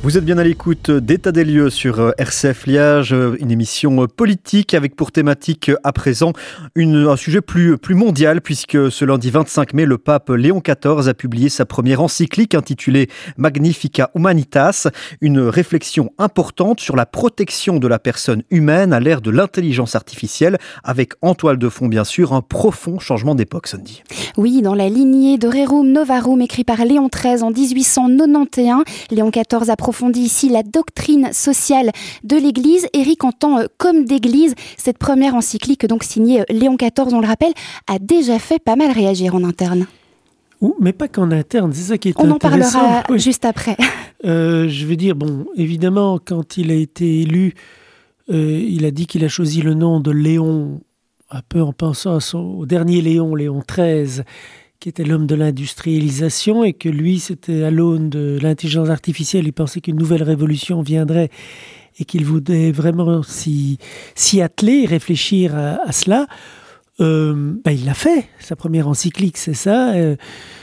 Vous êtes bien à l'écoute d'État des lieux sur RCF Liège, une émission politique avec pour thématique à présent un sujet plus mondial, puisque ce lundi 25 mai, le pape Léon XIV a publié sa première encyclique intitulée Magnificat Humanitas, une réflexion importante sur la protection de la personne humaine à l'ère de l'intelligence artificielle, avec en toile de fond bien sûr un profond changement d'époque, Sandy. Oui, dans la lignée de Rerum Novarum, écrit par Léon XIII en 1891, Léon XIV approfondit ici la doctrine sociale de l'Église. Éric entend comme d'Église. Cette première encyclique, donc signée Léon XIV, on le rappelle, a déjà fait pas mal réagir en interne. Mais pas qu'en interne, c'est ça qui est intéressant. On en parlera juste après. Je veux dire, évidemment, quand il a été élu, il a dit qu'il a choisi le nom de Léon, un peu en pensant au dernier Léon, Léon XIII, qui était l'homme de l'industrialisation, et que lui, c'était à l'aune de l'intelligence artificielle. Il pensait qu'une nouvelle révolution viendrait et qu'il voulait vraiment s'y atteler, réfléchir à cela. Il l'a fait, sa première encyclique, c'est ça. Et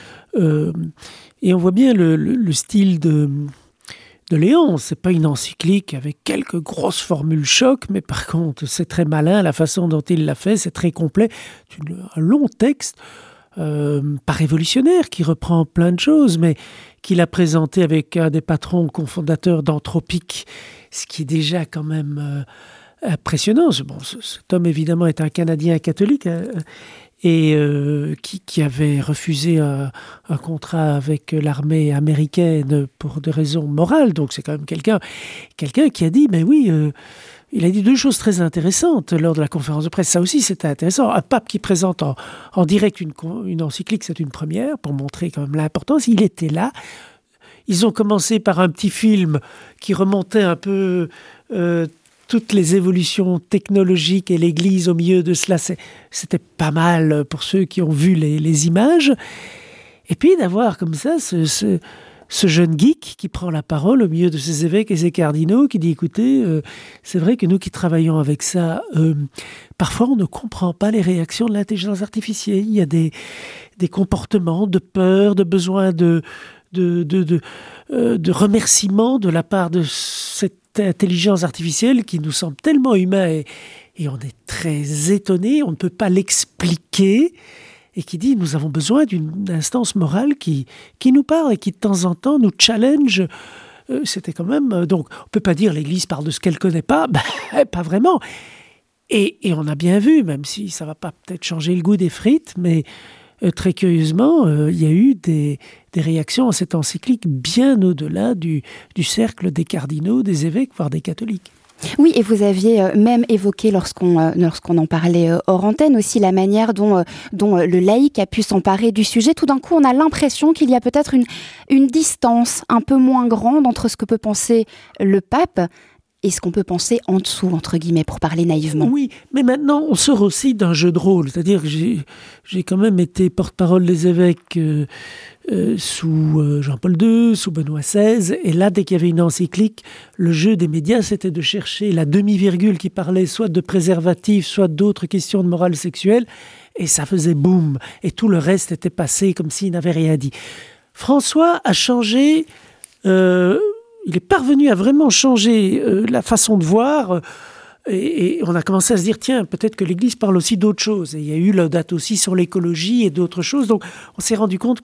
on voit bien le style de Léon. C'est pas une encyclique avec quelques grosses formules choc, mais par contre, c'est très malin, la façon dont il l'a fait, c'est très complet. C'est un long texte, pas révolutionnaire, qui reprend plein de choses, mais qu'il a présenté avec un des patrons cofondateurs d'Anthropique, ce qui est déjà quand même impressionnant. Cet homme, évidemment, est un Canadien catholique et qui avait refusé un contrat avec l'armée américaine pour des raisons morales. Donc c'est quand même quelqu'un qui a dit, mais oui... il a dit deux choses très intéressantes lors de la conférence de presse. Ça aussi, c'était intéressant. Un pape qui présente en direct une encyclique, c'est une première, pour montrer quand même l'importance. Il était là. Ils ont commencé par un petit film qui remontait un peu toutes les évolutions technologiques et l'Église au milieu de cela. C'était pas mal pour ceux qui ont vu les images. Et puis d'avoir comme ça ce jeune geek qui prend la parole au milieu de ses évêques et ses cardinaux, qui dit, écoutez, c'est vrai que nous qui travaillons avec ça, parfois on ne comprend pas les réactions de l'intelligence artificielle. Il y a des comportements de peur, de besoin de remerciement de la part de cette intelligence artificielle qui nous semble tellement humain et on est très étonné, on ne peut pas l'expliquer. Et qui dit, nous avons besoin d'une instance morale qui nous parle et qui de temps en temps nous challenge. C'était quand même... donc, on ne peut pas dire l'Église parle de ce qu'elle ne connaît pas. Pas vraiment. Et on a bien vu, même si ça ne va pas peut-être changer le goût des frites, mais très curieusement, il y a eu des réactions à cette encyclique bien au-delà du cercle des cardinaux, des évêques, voire des catholiques. Oui, et vous aviez même évoqué, lorsqu'on en parlait hors antenne, aussi la manière dont le laïc a pu s'emparer du sujet. Tout d'un coup, on a l'impression qu'il y a peut-être une distance un peu moins grande entre ce que peut penser le pape et ce qu'on peut penser en dessous, entre guillemets, pour parler naïvement. Oui, mais maintenant, on sort aussi d'un jeu de rôle. C'est-à-dire que j'ai quand même été porte-parole des évêques sous Jean-Paul II, sous Benoît XVI. Et là, dès qu'il y avait une encyclique, le jeu des médias, c'était de chercher la demi-virgule qui parlait soit de préservatifs, soit d'autres questions de morale sexuelle. Et ça faisait boum. Et tout le reste était passé comme s'il n'avait rien dit. François a changé... il est parvenu à vraiment changer la façon de voir et on a commencé à se dire, tiens, peut-être que l'Église parle aussi d'autres choses. Et il y a eu Laudato Si sur l'écologie et d'autres choses. Donc, on s'est rendu compte